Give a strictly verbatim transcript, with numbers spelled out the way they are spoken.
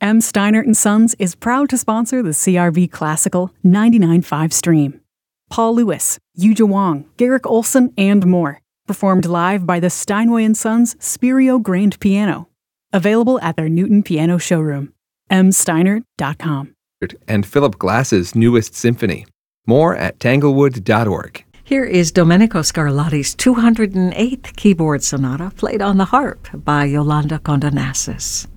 M. Steinert and Sons is proud to sponsor the C R V Classical ninety-nine point five stream. Paul Lewis, Yuja Wong, Garrick Olson, and more. Performed live by the Steinway and Sons Spirio Grand Piano. Available at their Newton Piano showroom. m steinert dot com. And Philip Glass's newest symphony. More at tanglewood dot org. Here is Domenico Scarlatti's two hundred eighth Keyboard Sonata played on the harp by Yolanda Condonassis.